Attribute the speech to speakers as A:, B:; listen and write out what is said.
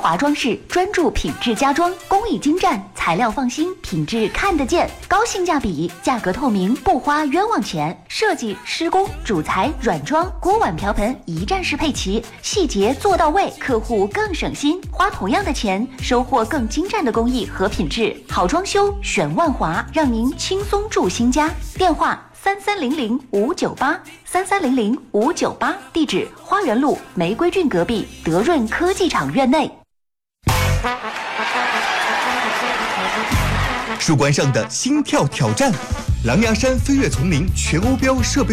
A: 华装饰，专注品质家装，工艺精湛，材料放心，品质看得见，高性价比，价格透明，不花冤枉钱。设计、施工、主材、软装、锅碗瓢盆一站式配齐，细节做到位，客户更省心，花同样的钱，收获更精湛的工艺和品质。好装修选万华，让您轻松住新家。电话3300-598，3300-598，地址花园路玫瑰郡隔壁德润科技厂院内。
B: 树冠上的心跳挑战，狼牙山飞跃丛林全欧标设备